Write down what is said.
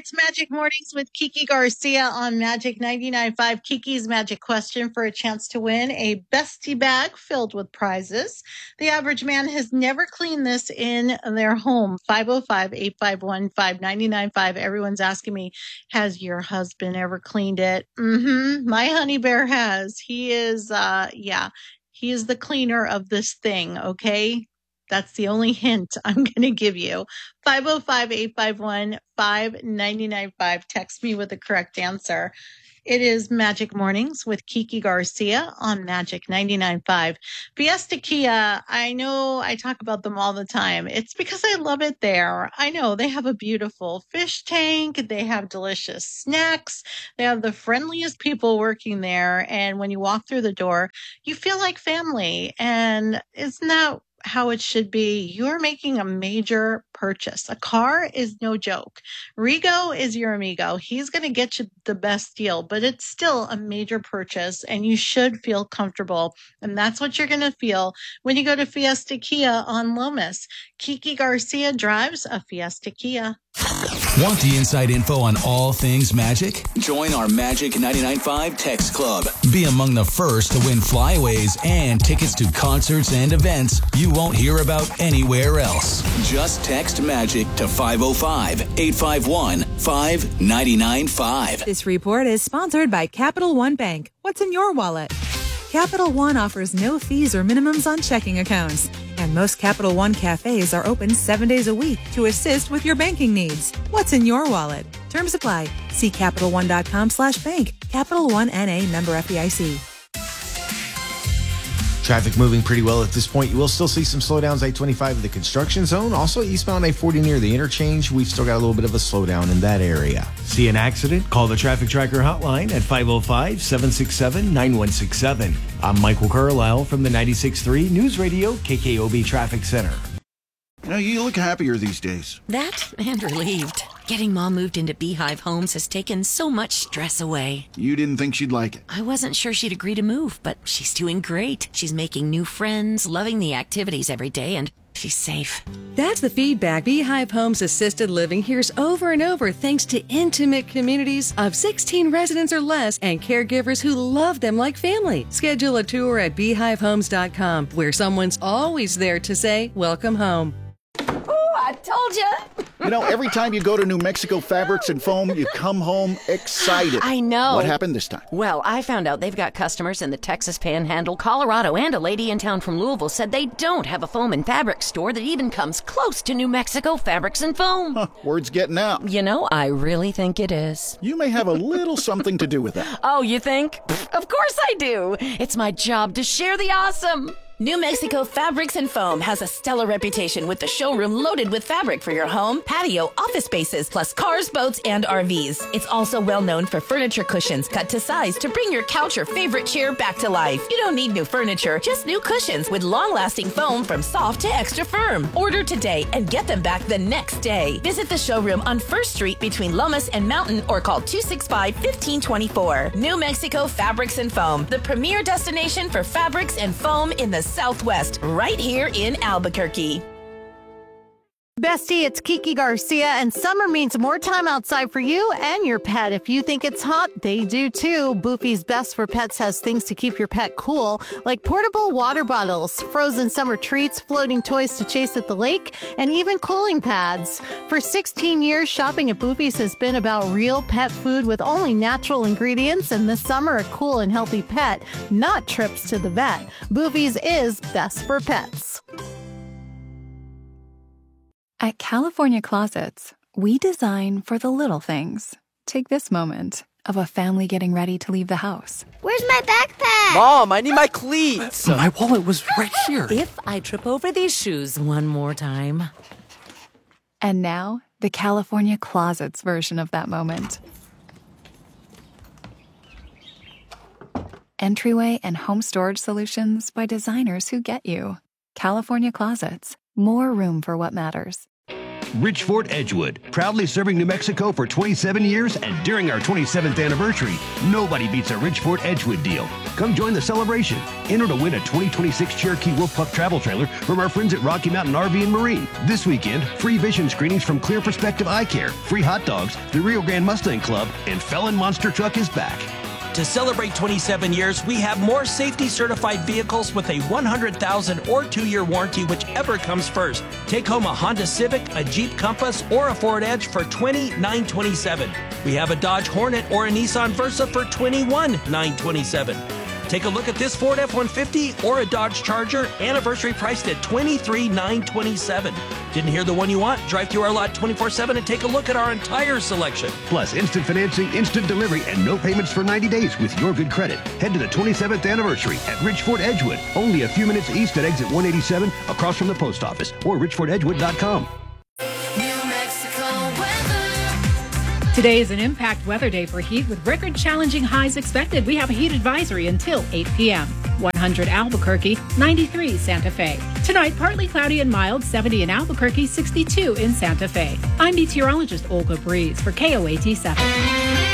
It's Magic Mornings with Kiki Garcia on Magic 99.5. Kiki's Magic Question for a chance to win a bestie bag filled with prizes. The average man has never cleaned this in their home. 505-851-5995. Everyone's asking me, has your husband ever cleaned it? My honey bear has. He is, he is the cleaner of this thing, okay? That's the only hint I'm going to give you. 505-851-5995. Text me with the correct answer. It is Magic Mornings with Kiki Garcia on Magic 99.5. Fiesta Kia, I know I talk about them all the time. It's because I love it there. I know they have a beautiful fish tank. They have delicious snacks. They have the friendliest people working there. And when you walk through the door, you feel like family. And isn't that how it should be? You're making a major purchase. A car is no joke. Rigo is your amigo. He's going to get you the best deal, but it's still a major purchase and you should feel comfortable. And that's what you're going to feel when you go to Fiesta Kia on Lomas. Kiki Garcia drives a Fiesta Kia. Want the inside info on all things Magic? Join our Magic 99.5 Text Club. Be among the first to win flyaways and tickets to concerts and events you won't hear about anywhere else. Just text Magic to 505-851-5995. This report is sponsored by Capital One Bank. What's in your wallet? Capital One offers no fees or minimums on checking accounts. And most Capital One cafes are open 7 days a week to assist with your banking needs. What's in your wallet? Terms apply. See CapitalOne.com/bank. Capital One N.A. member FDIC. Traffic moving pretty well at this point. You will still see some slowdowns I-25 in the construction zone. Also eastbound I-40 near the interchange. We've still got a little bit of a slowdown in that area. See an accident? Call the Traffic Tracker hotline at 505-767-9167. I'm Michael Carlisle from the 96.3 News Radio KKOB Traffic Center. You look happier these days. That and relieved. Getting Mom moved into Beehive Homes has taken so much stress away. You didn't think she'd like it? I wasn't sure she'd agree to move, but she's doing great. She's making new friends, loving the activities every day, and she's safe. That's the feedback Beehive Homes Assisted Living hears over and over thanks to intimate communities of 16 residents or less and caregivers who love them like family. Schedule a tour at beehivehomes.com where someone's always there to say, welcome home. I told you. Every time you go to New Mexico Fabrics and Foam, you come home excited. I know. What happened this time? Well, I found out they've got customers in the Texas Panhandle, Colorado, and a lady in town from Louisville said they don't have a foam and fabric store that even comes close to New Mexico Fabrics and Foam. Word's getting out. I really think it is. You may have a little something to do with that. Oh, you think? Of course I do. It's my job to share the awesome. New Mexico Fabrics and Foam has a stellar reputation with the showroom loaded with fabric for your home, patio, office spaces, plus cars, boats, and RVs. It's also well known for furniture cushions cut to size to bring your couch or favorite chair back to life. You don't need new furniture, just new cushions with long-lasting foam from soft to extra firm. Order today and get them back the next day. Visit the showroom on 1st Street between Lomas and Mountain or call 265-1524. New Mexico Fabrics and Foam, the premier destination for fabrics and foam in the Southwest, right here in Albuquerque. Bestie, it's Kiki Garcia, and summer means more time outside for you and your pet. If you think it's hot, they do too. Boofy's Best for Pets has things to keep your pet cool, like portable water bottles, frozen summer treats, floating toys to chase at the lake, and even cooling pads. For 16 years, shopping at Boofy's has been about real pet food with only natural ingredients, and this summer, a cool and healthy pet, not trips to the vet. Boofy's is best for pets. At California Closets, we design for the little things. Take this moment of a family getting ready to leave the house. Where's my backpack? Mom, I need my cleats. My wallet was right here. If I trip over these shoes one more time. And now, the California Closets version of that moment. Entryway and home storage solutions by designers who get you. California Closets. More room for what matters. Ridgeford Edgewood, proudly serving New Mexico for 27 years, and during our 27th anniversary, nobody beats a Ridgeford Edgewood deal. Come join the celebration. Enter to win a 2026 Cherokee Wolf Pup travel trailer from our friends at Rocky Mountain RV and Marine. This weekend, free vision screenings from Clear Perspective Eye Care, free hot dogs, the Rio Grande Mustang Club, and Felon Monster Truck is back. To celebrate 27 years, we have more safety-certified vehicles with a 100,000 or 2-year warranty, whichever comes first. Take home a Honda Civic, a Jeep Compass, or a Ford Edge for $20,927. We have a Dodge Hornet or a Nissan Versa for $21,927. Take a look at this Ford F-150 or a Dodge Charger, anniversary priced at $23,927. Didn't hear the one you want? Drive through our lot 24/7 and take a look at our entire selection. Plus, instant financing, instant delivery, and no payments for 90 days with your good credit. Head to the 27th anniversary at Ridgeford Edgewood, only a few minutes east at exit 187, across from the post office, or ridgefordedgewood.com. Today is an impact weather day for heat with record-challenging highs expected. We have a heat advisory until 8 p.m. 100 Albuquerque, 93 Santa Fe. Tonight, partly cloudy and mild, 70 in Albuquerque, 62 in Santa Fe. I'm meteorologist Olga Breeze for KOAT 7.